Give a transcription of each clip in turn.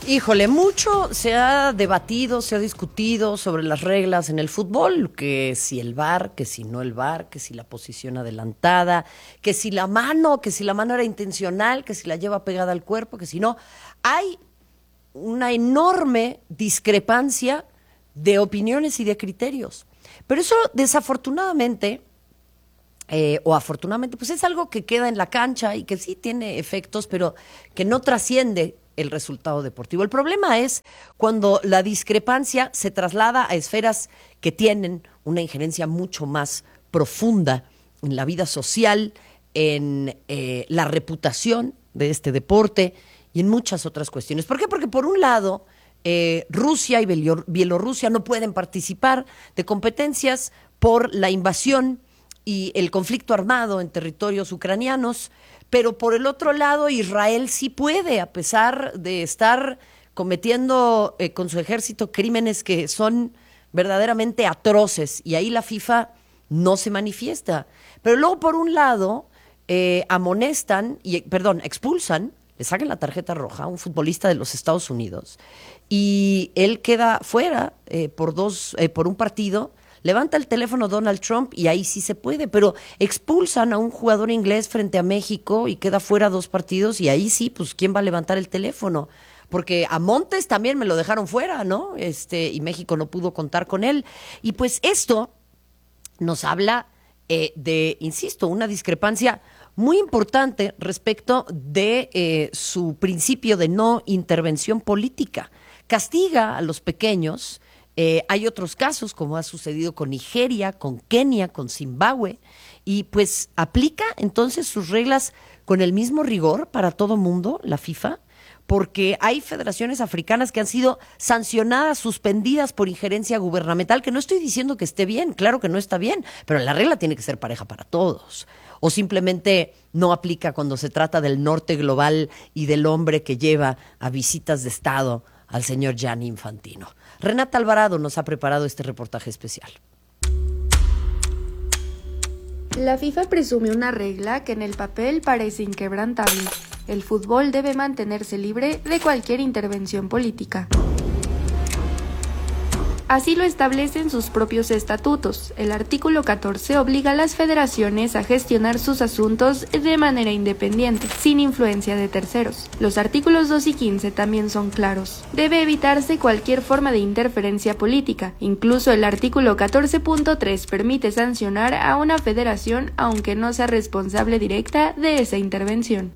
Híjole, mucho se ha debatido, se ha discutido sobre las reglas en el fútbol, que si el VAR, que si no el VAR, que si la posición adelantada, que si la mano era intencional, que si la lleva pegada al cuerpo, que si no. Hay una enorme discrepancia de opiniones y de criterios. Pero eso desafortunadamente, o afortunadamente, pues es algo que queda en la cancha y que sí tiene efectos, pero que no trasciende el resultado deportivo. El problema es cuando la discrepancia se traslada a esferas que tienen una injerencia mucho más profunda en la vida social, en la reputación de este deporte y en muchas otras cuestiones. ¿Por qué? Porque por un lado, Rusia y Bielorrusia no pueden participar de competencias por la invasión y el conflicto armado en territorios ucranianos, pero por el otro lado Israel sí puede, a pesar de estar cometiendo con su ejército crímenes que son verdaderamente atroces, y ahí la FIFA no se manifiesta. Pero luego por un lado expulsan, le sacan la tarjeta roja a un futbolista de los Estados Unidos y él queda fuera por un partido. Levanta el teléfono Donald Trump y ahí sí se puede, pero expulsan a un jugador inglés frente a México y queda fuera 2 partidos y ahí sí, pues ¿quién va a levantar el teléfono? Porque a Montes también me lo dejaron fuera, ¿no? Y México no pudo contar con él. Y pues esto nos habla de, insisto, una discrepancia muy importante respecto de su principio de no intervención política. Castiga a los pequeños. Hay otros casos, como ha sucedido con Nigeria, con Kenia, con Zimbabue, y pues aplica entonces sus reglas con el mismo rigor para todo mundo, la FIFA, porque hay federaciones africanas que han sido sancionadas, suspendidas por injerencia gubernamental, que no estoy diciendo que esté bien, claro que no está bien, pero la regla tiene que ser pareja para todos. O simplemente no aplica cuando se trata del norte global y del hombre que lleva a visitas de Estado al señor Gianni Infantino. Renata Alvarado nos ha preparado este reportaje especial. La FIFA presume una regla que en el papel parece inquebrantable. El fútbol debe mantenerse libre de cualquier intervención política. Así lo establecen sus propios estatutos. El artículo 14 obliga a las federaciones a gestionar sus asuntos de manera independiente, sin influencia de terceros. Los artículos 2 y 15 también son claros. Debe evitarse cualquier forma de interferencia política. Incluso el artículo 14.3 permite sancionar a una federación aunque no sea responsable directa de esa intervención.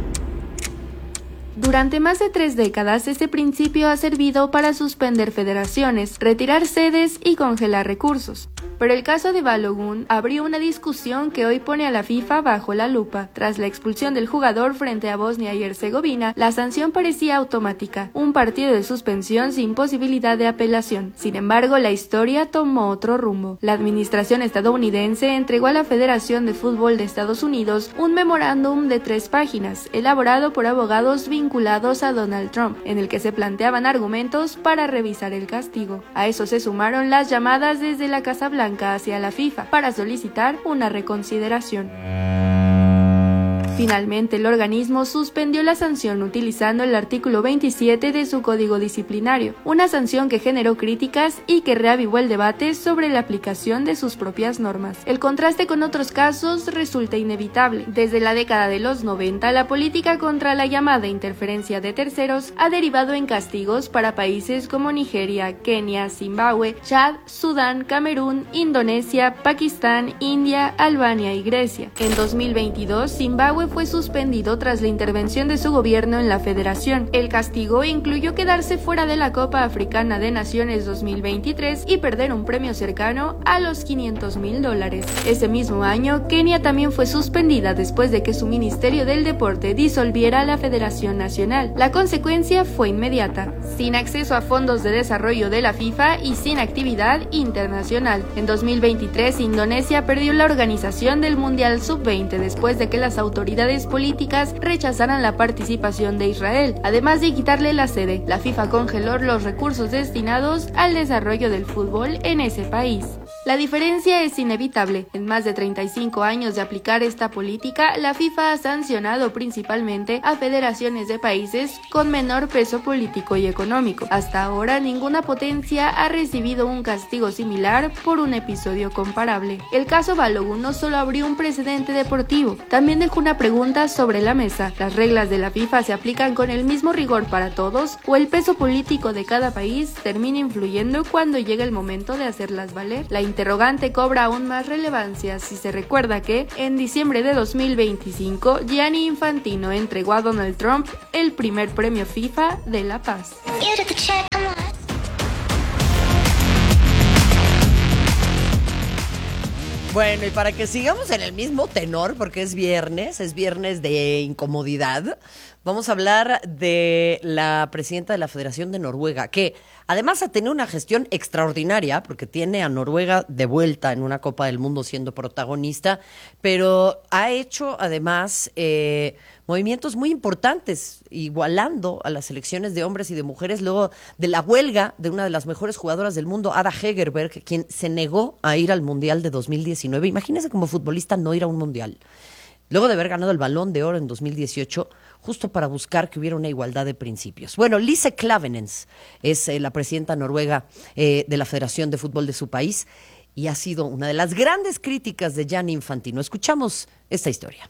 Durante más de 3 décadas, este principio ha servido para suspender federaciones, retirar sedes y congelar recursos. Pero el caso de Balogun abrió una discusión que hoy pone a la FIFA bajo la lupa. Tras la expulsión del jugador frente a Bosnia y Herzegovina, la sanción parecía automática, un partido de suspensión sin posibilidad de apelación. Sin embargo, la historia tomó otro rumbo. La administración estadounidense entregó a la Federación de Fútbol de Estados Unidos un memorándum de 3 páginas, elaborado por abogados vinculados a Donald Trump, en el que se planteaban argumentos para revisar el castigo. A eso se sumaron las llamadas desde la Casa Blanca hacia la FIFA para solicitar una reconsideración. Finalmente, el organismo suspendió la sanción utilizando el artículo 27 de su código disciplinario, una sanción que generó críticas y que reavivó el debate sobre la aplicación de sus propias normas. El contraste con otros casos resulta inevitable. Desde la década de los 90, la política contra la llamada interferencia de terceros ha derivado en castigos para países como Nigeria, Kenia, Zimbabue, Chad, Sudán, Camerún, Indonesia, Pakistán, India, Albania y Grecia. En 2022, Zimbabue fue suspendido tras la intervención de su gobierno en la federación. El castigo incluyó quedarse fuera de la Copa Africana de Naciones 2023 y perder un premio cercano a los $500,000. Ese mismo año, Kenia también fue suspendida después de que su Ministerio del Deporte disolviera la Federación Nacional. La consecuencia fue inmediata: sin acceso a fondos de desarrollo de la FIFA y sin actividad internacional. En 2023, Indonesia perdió la organización del Mundial Sub-20 después de que las autoridades entidades políticas rechazaran la participación de Israel, además de quitarle la sede. La FIFA congeló los recursos destinados al desarrollo del fútbol en ese país. La diferencia es inevitable. En más de 35 años de aplicar esta política, la FIFA ha sancionado principalmente a federaciones de países con menor peso político y económico. Hasta ahora, ninguna potencia ha recibido un castigo similar por un episodio comparable. El caso Balogun no solo abrió un precedente deportivo, también dejó una pregunta sobre la mesa. ¿Las reglas de la FIFA se aplican con el mismo rigor para todos o el peso político de cada país termina influyendo cuando llega el momento de hacerlas valer? La interrogante cobra aún más relevancia si se recuerda que, en diciembre de 2025, Gianni Infantino entregó a Donald Trump el primer premio FIFA de la paz. Bueno, y para que sigamos en el mismo tenor, porque es viernes de incomodidad, vamos a hablar de la presidenta de la Federación de Noruega, que además ha tenido una gestión extraordinaria, porque tiene a Noruega de vuelta en una Copa del Mundo siendo protagonista, pero ha hecho además movimientos muy importantes, igualando a las selecciones de hombres y de mujeres luego de la huelga de una de las mejores jugadoras del mundo, Ada Hegerberg, quien se negó a ir al Mundial de 2019. Imagínense como futbolista no ir a un Mundial, luego de haber ganado el Balón de Oro en 2018, justo para buscar que hubiera una igualdad de principios. Bueno, Lise Klaveness es la presidenta noruega de la Federación de Fútbol de su país y ha sido una de las grandes críticas de Gianni Infantino. Escuchamos esta historia.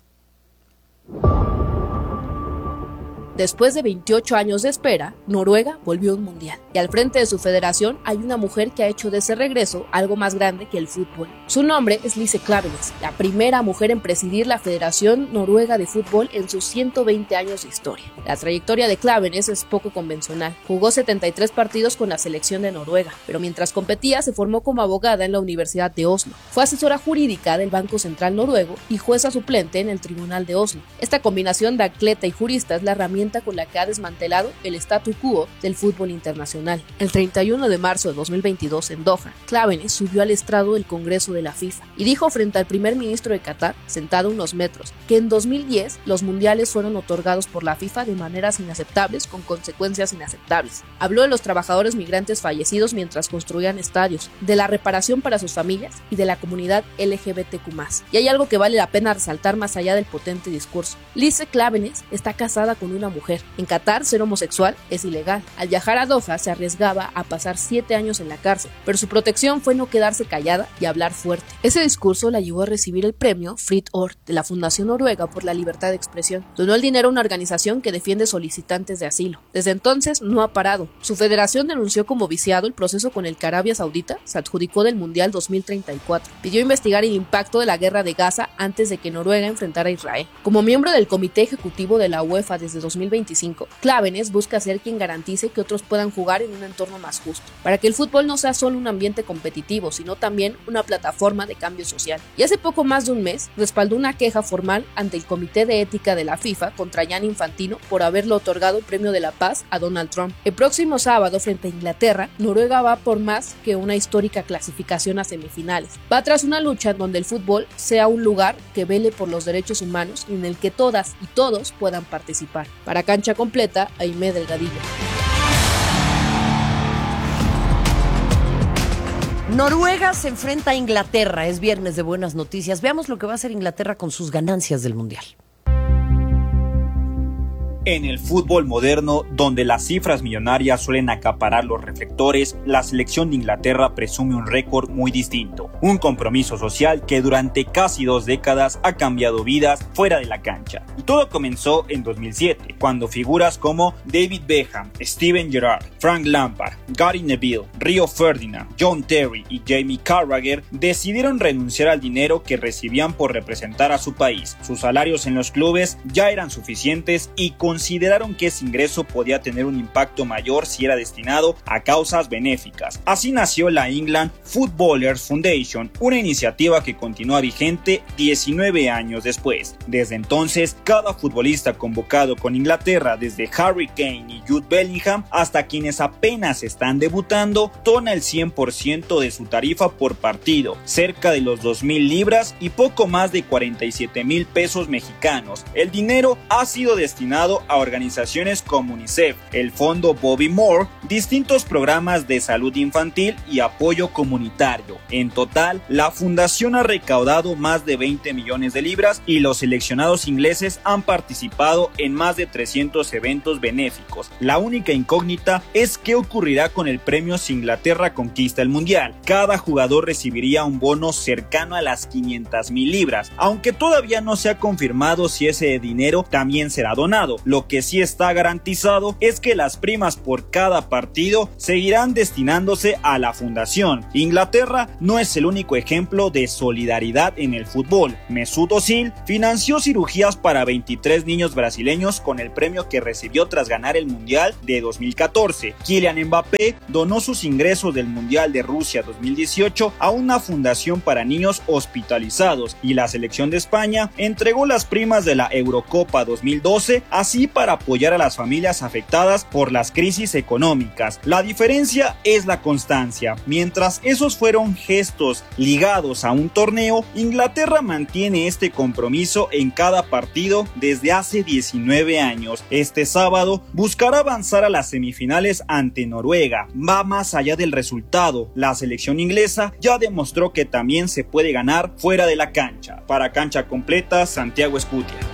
Después de 28 años de espera, Noruega volvió a un mundial. Y al frente de su federación hay una mujer que ha hecho de ese regreso algo más grande que el fútbol. Su nombre es Lise Klaveness, la primera mujer en presidir la Federación Noruega de Fútbol en sus 120 años de historia. La trayectoria de Klaveness es poco convencional. Jugó 73 partidos con la selección de Noruega, pero mientras competía se formó como abogada en la Universidad de Oslo. Fue asesora jurídica del Banco Central noruego y jueza suplente en el Tribunal de Oslo. Esta combinación de atleta y jurista es la herramienta con la que ha desmantelado el statu quo del fútbol internacional. El 31 de marzo de 2022 en Doha, Klaveness subió al estrado del Congreso de la FIFA y dijo frente al primer ministro de Qatar, sentado a unos metros, que en 2010 los mundiales fueron otorgados por la FIFA de maneras inaceptables con consecuencias inaceptables. Habló de los trabajadores migrantes fallecidos mientras construían estadios, de la reparación para sus familias y de la comunidad LGBTQ+. Y hay algo que vale la pena resaltar más allá del potente discurso. Lise Klaveness está casada con una mujer. En Qatar, ser homosexual es ilegal. Al viajar a Doha, se arriesgaba a pasar 7 años en la cárcel, pero su protección fue no quedarse callada y hablar fuerte. Ese discurso la llevó a recibir el premio Fritt Ord de la Fundación Noruega por la Libertad de Expresión. Donó el dinero a una organización que defiende solicitantes de asilo. Desde entonces, no ha parado. Su federación denunció como viciado el proceso con el que Arabia Saudita se adjudicó del Mundial 2034. Pidió investigar el impacto de la guerra de Gaza antes de que Noruega enfrentara a Israel. Como miembro del Comité Ejecutivo de la UEFA desde 2025, Klaveness busca ser quien garantice que otros puedan jugar en un entorno más justo, para que el fútbol no sea solo un ambiente competitivo, sino también una plataforma de cambio social. Y hace poco más de un mes, respaldó una queja formal ante el Comité de Ética de la FIFA contra Gianni Infantino por haberle otorgado el Premio de la Paz a Donald Trump. El próximo sábado, frente a Inglaterra, Noruega va por más que una histórica clasificación a semifinales. Va tras una lucha en donde el fútbol sea un lugar que vele por los derechos humanos y en el que todas y todos puedan participar. Para Cancha Completa, Aimé Delgadillo. Noruega se enfrenta a Inglaterra. Es viernes de buenas noticias. Veamos lo que va a hacer Inglaterra con sus ganancias del Mundial. En el fútbol moderno, donde las cifras millonarias suelen acaparar los reflectores, la selección de Inglaterra presume un récord muy distinto. Un compromiso social que durante casi 2 décadas ha cambiado vidas fuera de la cancha. Y todo comenzó en 2007, cuando figuras como David Beckham, Steven Gerrard, Frank Lampard, Gary Neville, Rio Ferdinand, John Terry y Jamie Carragher decidieron renunciar al dinero que recibían por representar a su país. Sus salarios en los clubes ya eran suficientes y con consideraron que ese ingreso podía tener un impacto mayor si era destinado a causas benéficas. Así nació la England Footballers Foundation, una iniciativa que continúa vigente 19 años después. Desde entonces, cada futbolista convocado con Inglaterra, desde Harry Kane y Jude Bellingham hasta quienes apenas están debutando, dona el 100% de su tarifa por partido, cerca de los 2,000 libras y poco más de 47,000 pesos mexicanos. El dinero ha sido destinado a organizaciones como UNICEF, el Fondo Bobby Moore, distintos programas de salud infantil y apoyo comunitario. En total, la fundación ha recaudado más de 20 millones de libras y los seleccionados ingleses han participado en más de 300 eventos benéficos. La única incógnita es qué ocurrirá con el premio si Inglaterra conquista el mundial. Cada jugador recibiría un bono cercano a las 500,000 libras, aunque todavía no se ha confirmado si ese dinero también será donado. Lo que sí está garantizado es que las primas por cada partido seguirán destinándose a la fundación. Inglaterra no es el único ejemplo de solidaridad en el fútbol. Mesut Özil financió cirugías para 23 niños brasileños con el premio que recibió tras ganar el Mundial de 2014. Kylian Mbappé donó sus ingresos del Mundial de Rusia 2018 a una fundación para niños hospitalizados y la selección de España entregó las primas de la Eurocopa 2012, así para apoyar a las familias afectadas por las crisis económicas. La diferencia es la constancia. Mientras esos fueron gestos ligados a un torneo, Inglaterra mantiene este compromiso en cada partido desde hace 19 años. Este sábado buscará avanzar a las semifinales ante Noruega. Va más allá del resultado. La selección inglesa ya demostró que también se puede ganar fuera de la cancha. Para Cancha Completa, Santiago Escutia.